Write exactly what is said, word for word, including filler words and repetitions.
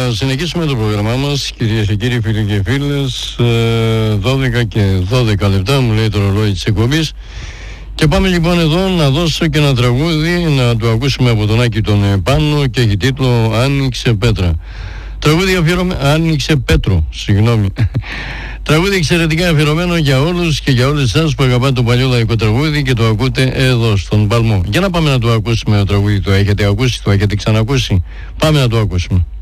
να συνεχίσουμε το πρόγραμμά μας, κυρίες και κύριοι, φίλοι και φίλες. Δώδεκα και δώδεκα λεπτά μου λέει το ρολόι της εκπομπής. Και πάμε λοιπόν εδώ να δώσω και ένα τραγούδι να το ακούσουμε από τον Άκη τον Πάνο και έχει τίτλο «Άνοιξε πέτρα». Τραγούδι αφιερωμένο, άνοιξε πέτρο, συγγνώμη. Τραγούδι εξαιρετικά αφιερωμένο για όλους και για όλες εσάς που αγαπάτε το παλιό λαϊκό τραγούδι και το ακούτε εδώ στον Παλμό. Για να πάμε να το ακούσουμε το τραγούδι, το έχετε ακούσει, το έχετε ξανακούσει. Πάμε να το ακούσουμε.